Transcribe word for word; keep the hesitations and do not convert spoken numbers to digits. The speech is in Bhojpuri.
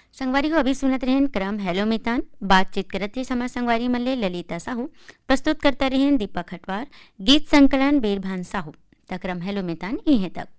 संगवारी को अभी सुनत रहन क्रम हेलो मितान बातचीत करत हे समाज संगवारी मन ले ललिता साहू प्रस्तुत करता रहन दीपक हटवार गीत संकलन बेरभान साहू तक्रम हेलो मितान इहे तक।